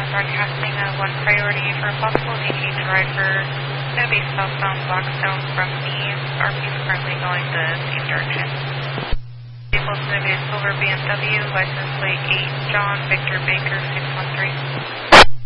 broadcasting a 1 priority for a possible DT driver. Going to be southbound Blackstone from me. RP is currently going the same direction. Vehicle's going to be a silver BMW, license plate 8, John Victor Baker 613.